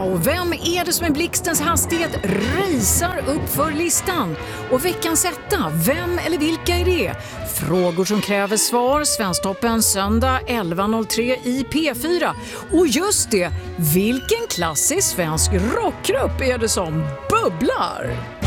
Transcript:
och vem är det som i blixtens hastighet racear upp för listan? Och veckans etta, vem eller vilka är det? Frågor som kräver svar, Svensktoppen söndag 11.03 i P4. Och just det, vilken klassisk svensk rockgrupp är det som bubblar?